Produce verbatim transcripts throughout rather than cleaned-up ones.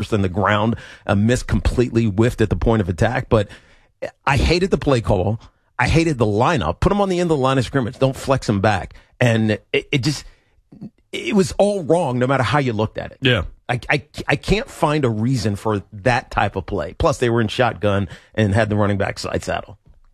just on the ground, a miss completely whiffed at the point of attack. But I hated the play call. I hated the lineup. Put him on the end of the line of scrimmage. Don't flex him back. And it, it just, it was all wrong no matter how you looked at it. Yeah. I, I, I can't find a reason for that type of play. Plus, they were in shotgun and had the running back side saddle.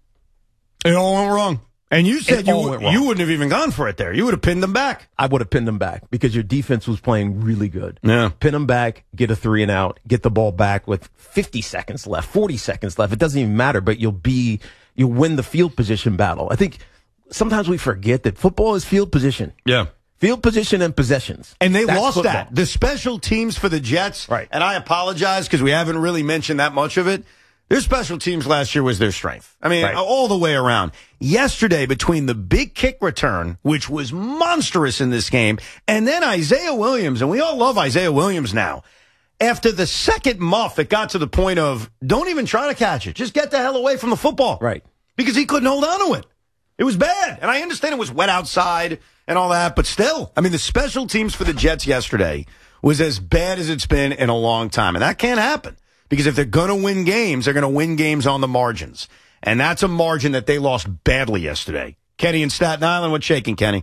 It all went wrong. And you said It you, all went wrong. you wouldn't have even gone for it there. You would have pinned them back. I would have pinned them back because your defense was playing really good. Yeah. Pin them back, get a three and out, get the ball back with fifty seconds left, forty seconds left. It doesn't even matter, but you'll be, you'll win the field position battle. I think sometimes we forget that football is field position. Yeah. Field position and possessions. And they That's lost football. that. The special teams for the Jets, right. And I apologize because we haven't really mentioned that much of it. Their special teams last year was their strength. I mean, right. all the way around. Yesterday, between the big kick return, which was monstrous in this game, and then Isaiah Williams, and we all love Isaiah Williams now. After the second muff, it got to the point of, don't even try to catch it. Just get the hell away from the football. Right. Because he couldn't hold on to it. It was bad. And I understand it was wet outside and all that, but still, I mean, the special teams for the Jets yesterday was as bad as it's been in a long time. And that can't happen. Because if they're going to win games, they're going to win games on the margins. And that's a margin that they lost badly yesterday. Kenny in Staten Island, what's shaking, Kenny?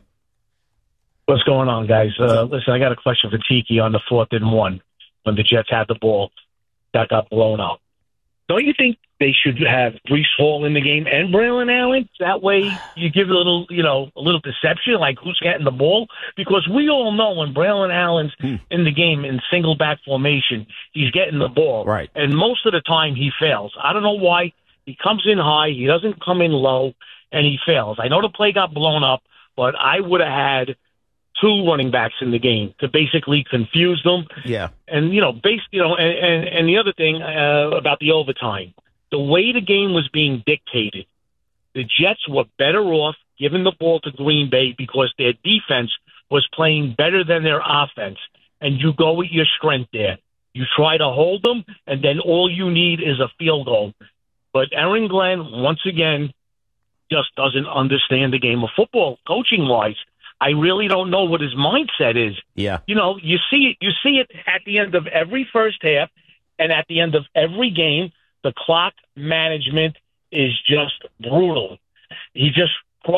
What's going on, guys? Uh, listen, I got a question for Tiki on the fourth and one when the Jets had the ball that got blown up. Don't you think they should have Breece Hall in the game and Braylon Allen? That way you give it a little, you know, a little deception, like who's getting the ball. Because we all know when Braylon Allen's hmm. in the game in single back formation, he's getting the ball. Right. And most of the time he fails. I don't know why. He comes in high, he doesn't come in low, and he fails. I know the play got blown up, but I would have had two running backs in the game to basically confuse them. Yeah. And, you know, based, you know, and, and, and the other thing uh, about the overtime, the way the game was being dictated, the Jets were better off giving the ball to Green Bay because their defense was playing better than their offense. And you go with your strength there. You try to hold them, and then all you need is a field goal. But Aaron Glenn, once again, just doesn't understand the game of football, coaching-wise. I really don't know what his mindset is. Yeah. You know, you see it, you see it at the end of every first half and at the end of every game. The clock management is just brutal. He just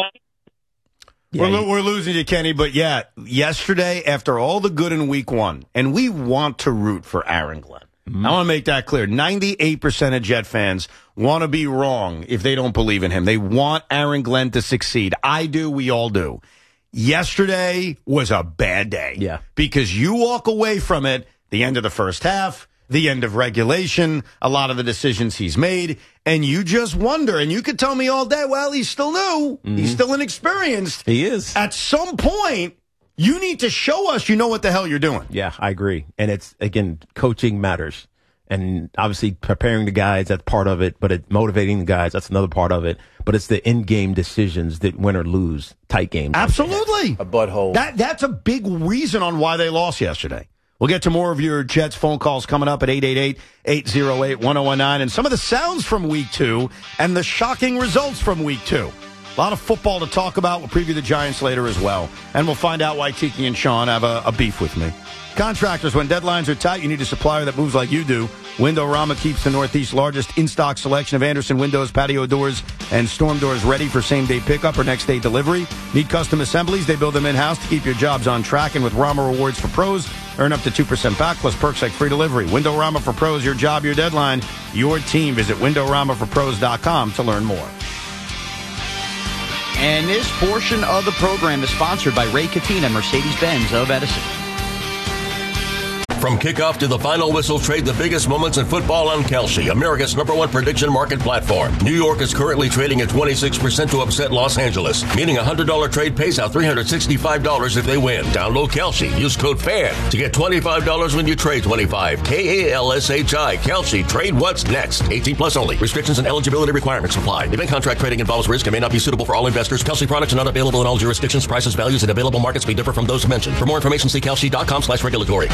yeah, we're, we're losing you, Kenny, but yeah, yesterday, after all the good in week one, and we want to root for Aaron Glenn. Mm-hmm. I want to make that clear. ninety-eight percent of Jet fans want to be wrong if they don't believe in him. They want Aaron Glenn to succeed. I do. We all do. Yesterday was a bad day. Yeah. Because you walk away from it, the end of the first half, the end of regulation, a lot of the decisions he's made, and you just wonder, and you could tell me all day, well, he's still new. Mm-hmm. He's still inexperienced. He is. At some point, you need to show us you know what the hell you're doing. Yeah, I agree. And it's, again, coaching matters. And obviously preparing the guys, that's part of it, but it, motivating the guys, that's another part of it. But it's the in-game decisions that win or lose tight games. Absolutely. A butthole. That, that's a big reason on why they lost yesterday. We'll get to more of your Jets phone calls coming up at eight eight eight, eight oh eight, one oh one nine and some of the sounds from week two and the shocking results from week two. A lot of football to talk about. We'll preview the Giants later as well. And we'll find out why Tiki and Sean have a, a beef with me. Contractors, when deadlines are tight, you need a supplier that moves like you do. Windorama keeps the Northeast's largest in-stock selection of Anderson windows, patio doors, and storm doors ready for same-day pickup or next-day delivery. Need custom assemblies? They build them in-house to keep your jobs on track. And with Rama Rewards for Pros, earn up to two percent back plus perks like free delivery. Windorama for Pros, your job, your deadline, your team. Visit windorama for pros dot com to learn more. And this portion of the program is sponsored by Ray Cattina, Mercedes-Benz of Edison. From kickoff to the final whistle, trade the biggest moments in football on Kalshi, America's number one prediction market platform. New York is currently trading at twenty-six percent to upset Los Angeles, meaning a one hundred dollars trade pays out three hundred sixty-five dollars if they win. Download Kalshi. Use code FAN to get twenty-five dollars when you trade twenty-five. K A L S H I. Kalshi. Trade what's next. eighteen plus only. Restrictions and eligibility requirements apply. Event contract trading involves risk and may not be suitable for all investors. Kalshi products are not available in all jurisdictions. Prices, values, and available markets may differ from those mentioned. For more information, see kalshi.com slash regulatory.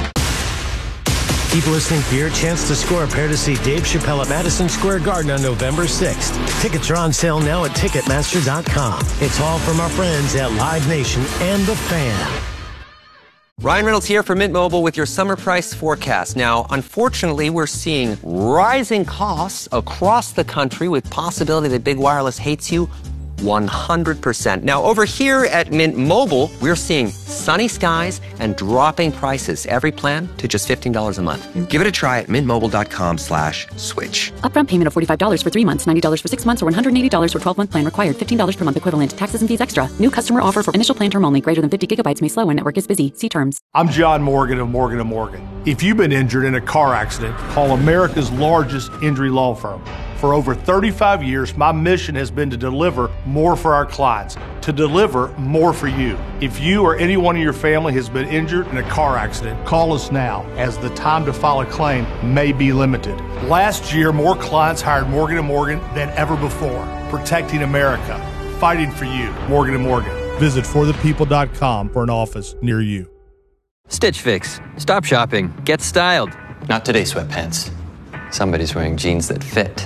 Keep listening for your chance to score a pair to see Dave Chappelle at Madison Square Garden on November sixth. Tickets are on sale now at Ticketmaster dot com. It's all from our friends at Live Nation and The Fan. Ryan Reynolds here from Mint Mobile with your summer price forecast. Now, unfortunately, we're seeing rising costs across the country with possibility that big wireless hates you one hundred percent. Now, over here at Mint Mobile, we're seeing sunny skies and dropping prices. Every plan to just fifteen dollars a month. Give it a try at mintmobile.com slash switch. Upfront payment of forty-five dollars for three months, ninety dollars for six months, or one hundred eighty dollars for twelve-month plan required. fifteen dollars per month equivalent. Taxes and fees extra. New customer offer for initial plan term only. Greater than fifty gigabytes may slow when network is busy. See terms. I'm John Morgan of Morgan and Morgan. If you've been injured in a car accident, call America's largest injury law firm. For over thirty-five years, my mission has been to deliver more for our clients, to deliver more for you. If you or anyone in your family has been injured in a car accident, call us now, as the time to file a claim may be limited. Last year, more clients hired Morgan and Morgan than ever before, protecting America, fighting for you. Morgan and Morgan. Visit for the people dot com for an office near you. Stitch Fix. Stop shopping. Get styled. Not today, sweatpants. Somebody's wearing jeans that fit.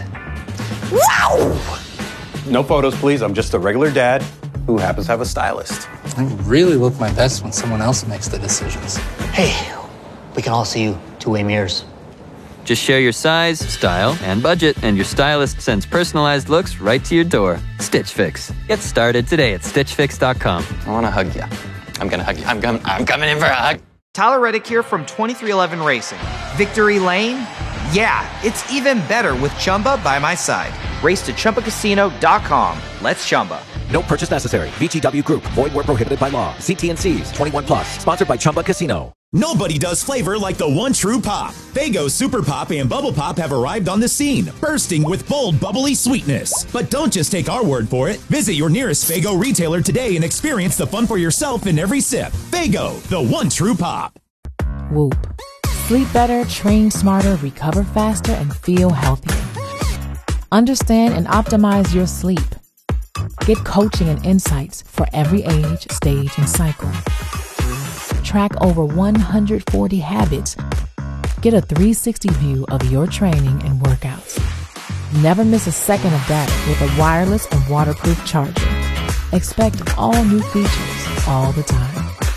Wow! No photos, please. I'm just a regular dad who happens to have a stylist. I really look my best when someone else makes the decisions. Hey, we can all see you two-way mirrors. Just share your size, style, and budget, and your stylist sends personalized looks right to your door. Stitch Fix. Get started today at stitch fix dot com. I want to hug you. I'm going to hug you. I'm, com- I'm coming in for a hug. Tyler Reddick here from twenty-three eleven Racing. Victory Lane? Yeah, it's even better with Chumba by my side. Race to Chumba Casino dot com. Let's Chumba. No purchase necessary. V G W Group. Void where prohibited by law. See T and C's. twenty-one plus. Sponsored by Chumba Casino. Nobody does flavor like the one true pop. Faygo Super Pop and Bubble Pop have arrived on the scene, bursting with bold, bubbly sweetness. But don't just take our word for it. Visit your nearest Faygo retailer today and experience the fun for yourself in every sip. Faygo, the one true pop. Whoop. Sleep better, train smarter, recover faster, and feel healthier. Understand and optimize your sleep. Get coaching and insights for every age, stage, and cycle. Track over one hundred forty habits. Get a three sixty view of your training and workouts. Never miss a second of data with a wireless and waterproof charger. Expect all new features all the time.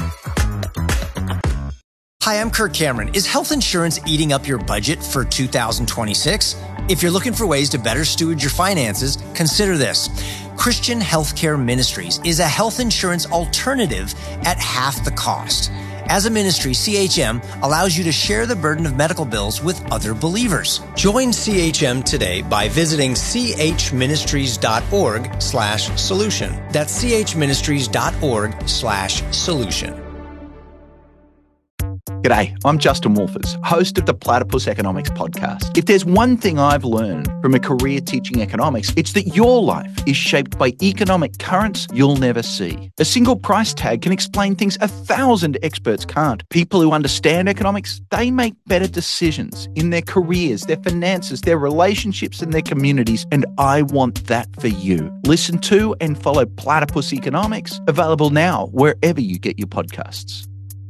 Hi, I'm Kirk Cameron. Is health insurance eating up your budget for two thousand twenty-six? If you're looking for ways to better steward your finances, consider this. Christian Healthcare Ministries is a health insurance alternative at half the cost. As a ministry, C H M allows you to share the burden of medical bills with other believers. Join C H M today by visiting chministries.org slash solution. That's chministries.org slash solution. G'day, I'm Justin Wolfers, host of the Platypus Economics Podcast. If there's one thing I've learned from a career teaching economics, it's that your life is shaped by economic currents you'll never see. A single price tag can explain things a thousand experts can't. People who understand economics, they make better decisions in their careers, their finances, their relationships, and their communities, and I want that for you. Listen to and follow Platypus Economics, available now wherever you get your podcasts.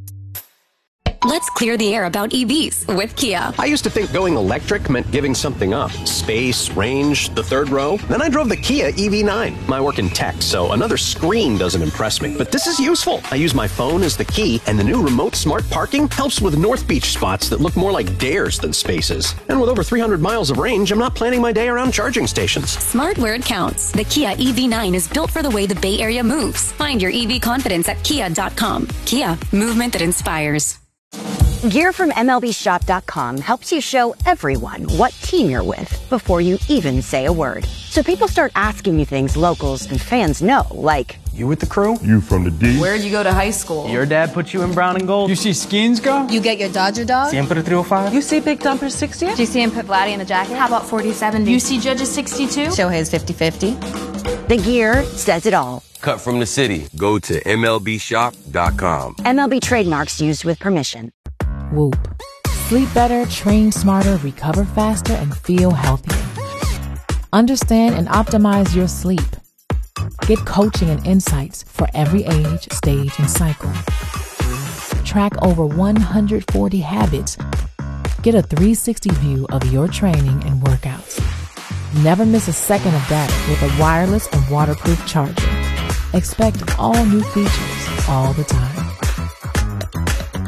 Let's clear the air about E Vs with Kia. I used to think going electric meant giving something up. Space, range, the third row. Then I drove the Kia E V nine. I work in tech, so another screen doesn't impress me. But this is useful. I use my phone as the key, and the new remote smart parking helps with North Beach spots that look more like dares than spaces. And with over three hundred miles of range, I'm not planning my day around charging stations. Smart where it counts. The Kia E V nine is built for the way the Bay Area moves. Find your E V confidence at kia dot com. Kia, movement that inspires. Gear from M L B shop dot com helps you show everyone what team you're with before you even say a word. So people start asking you things locals and fans know, like, you with the crew? You from the D? Where'd you go to high school? Your dad put you in brown and gold? You see Skins go? You get your Dodger dog? Siempre three oh five? You see Big Dumper sixty? Do you see him put Vladdy in the jacket? How about forty seventy? You see Judges sixty-two? Shohei's fifty fifty. The gear says it all. Cut from the city. Go to M L B shop dot com. M L B trademarks used with permission. Whoop. Sleep better, train smarter, recover faster, and feel healthier. Understand and optimize your sleep. Get coaching and insights for every age, stage, and cycle. Track over one hundred forty habits. Get a three sixty view of your training and workouts. Never miss a second of data with a wireless and waterproof charger. Expect all new features all the time.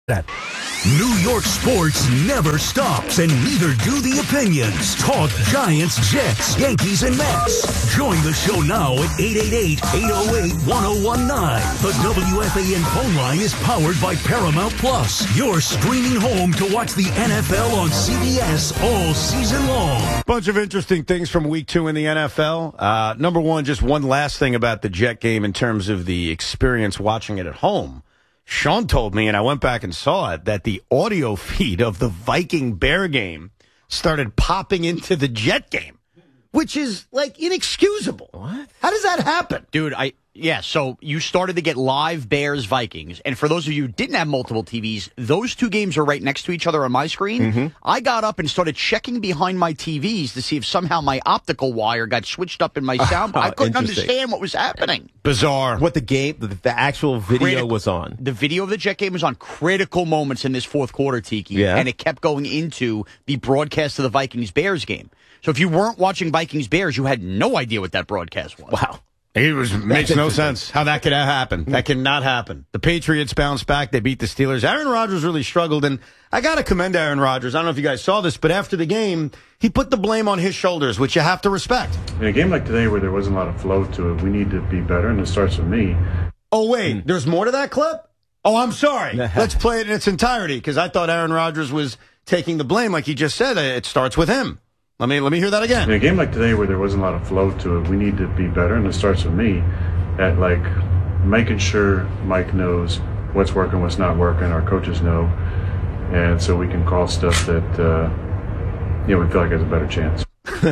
New York sports never stops, and neither do the opinions. Talk Giants, Jets, Yankees, and Mets. Join the show now at eight eight eight, eight oh eight, one oh one nine. The W F A N phone line is powered by Paramount Plus, your streaming home to watch the N F L on C B S all season long. Bunch of interesting things from week two in the N F L. Uh, number one, just one last thing about the Jet game in terms of the experience watching it at home. Sean told me, and I went back and saw it, that the audio feed of the Viking-Bear game started popping into the Jet game, which is, like, inexcusable. What? How does that happen? Dude, I yeah, so you started to get live Bears-Vikings, and for those of you who didn't have multiple T Vs, those two games are right next to each other on my screen. Mm-hmm. I got up and started checking behind my T Vs to see if somehow my optical wire got switched up in my sound. I couldn't understand what was happening. Bizarre. What the game, the, the actual video Critical. was on. The video of the Jet game was on critical moments in this fourth quarter, Tiki, Yeah. and it kept going into the broadcast of the Vikings-Bears game. So if you weren't watching Vikings-Bears, you had no idea what that broadcast was. Wow. It was makes no sense how that could happen. That cannot happen. The Patriots bounced back. They beat the Steelers. Aaron Rodgers really struggled, and I got to commend Aaron Rodgers. I don't know if you guys saw this, but after the game, he put the blame on his shoulders, which you have to respect. In a game like today where there wasn't a lot of flow to it, we need to be better, and it starts with me. Oh, wait, there's more to that clip? Oh, I'm sorry. Let's play it in its entirety, because I thought Aaron Rodgers was taking the blame. Like he just said, it starts with him. Let me let me hear that again. In a game like today where there wasn't a lot of flow to it, we need to be better, and it starts with me at, like, making sure Mike knows what's working, what's not working, our coaches know, and so we can call stuff that, uh, you know, we feel like has a better chance.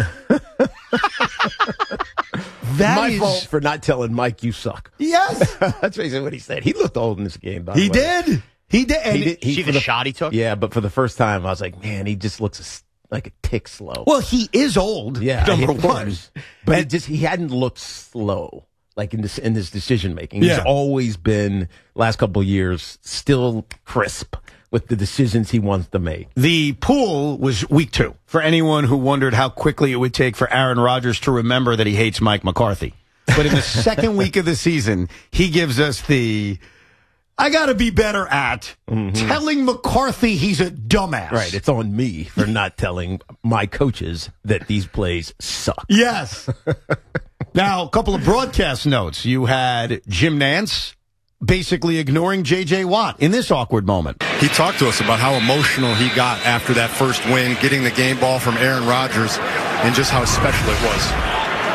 That My is- fault for not telling Mike you suck. Yes. That's basically what he said. He looked old in this game, by He the way. did. He did. And He did he, See for the shot he took? Yeah, but for the first time, I was like, man, he just looks a s- like a tick slow. Well, he is old. Yeah, number of one. course. But it just he hadn't looked slow like in this in his decision making. Yeah. He's always been last couple of years still crisp with the decisions he wants to make. The pool was week two for anyone who wondered how quickly it would take for Aaron Rodgers to remember that he hates Mike McCarthy. But in the second week of the season, he gives us the I got to be better at telling McCarthy he's a dumbass. Right, it's on me for not telling my coaches that these plays suck. Yes. Now, a couple of broadcast notes. You had Jim Nantz basically ignoring J J. Watt in this awkward moment. He talked to us about how emotional he got after that first win, getting the game ball from Aaron Rodgers, and just how special it was.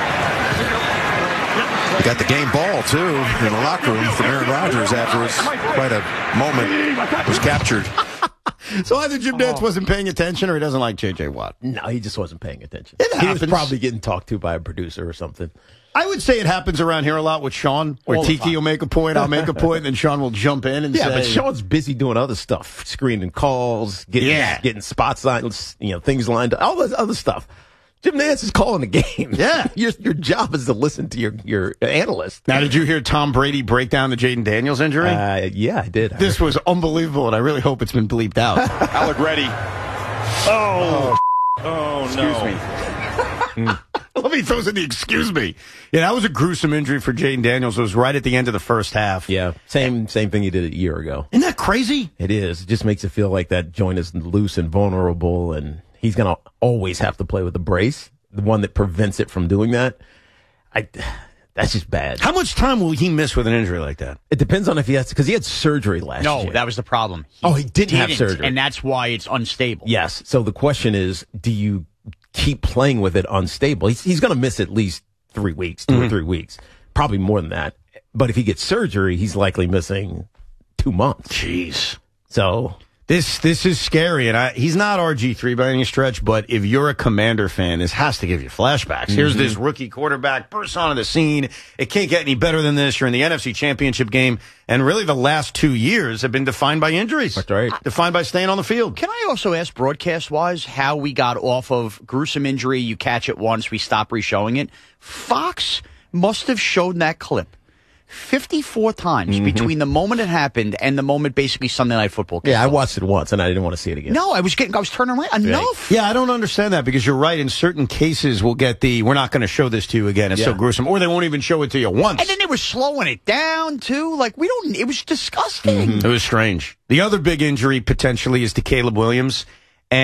He got the game ball, too, in the locker room from Aaron Rodgers after his quite a moment was captured. So either Jim Nantz wasn't paying attention or he doesn't like J J. Watt. No, he just wasn't paying attention. It he was happens. probably getting talked to by a producer or something. I would say it happens around here a lot with Sean, where All the Tiki time. will make a point, I'll make a point, and then Sean will jump in and Yeah, say... but Sean's busy doing other stuff, screening calls, getting Yeah. getting spots lined, you know, things lined up, all this other stuff. Jim Nantz is calling the game. Yeah. your your job is to listen to your your analyst. Now, did you hear Tom Brady break down the Jaden Daniels injury? Uh, yeah, I did. This was unbelievable, and I really hope it's been bleeped out. Alec Reddy. Oh, oh, Excuse me. Let me throw in the excuse me. Yeah, that was a gruesome injury for Jaden Daniels. It was right at the end of the first half. Yeah, same same thing he did a year ago. Isn't that crazy? It is. It just makes it feel like that joint is loose and vulnerable, and he's going to always have to play with a brace, the one that prevents it from doing that. I, that's just bad. How much time will he miss with an injury like that? It depends on if he has, because he had surgery last No, year. that was the problem. Oh, he didn't, have surgery. And that's why it's unstable. Yes. So the question is, do you keep playing with it unstable? He's, he's going to miss at least three weeks, two Mm-hmm. or three weeks, probably more than that. But if he gets surgery, he's likely missing two months. Jeez. So This this is scary, and I, he's not R G three by any stretch, but if you're a Commander fan, this has to give you flashbacks. Here's Mhm. this rookie quarterback, bursts onto the scene. It can't get any better than this. You're in the N F C Championship game, and really the last two years have been defined by injuries. That's right. Defined by staying on the field. Can I also ask, broadcast-wise, how we got off of gruesome injury, you catch it once, we stop re-showing it? Fox must have shown that clip fifty-four times Mhm. between the moment it happened and the moment basically Sunday Night Football came Yeah, I on. watched it once and I didn't want to see it again. No, I was getting, I was turning around. Enough. Yeah, I don't understand that because you're right. In certain cases, we'll get the, we're not going to show this to you again. It's so Yeah. gruesome. Or they won't even show it to you once. And then they were slowing it down, too. Like, we don't, it was disgusting. It was strange. The other big injury potentially is to Caleb Williams.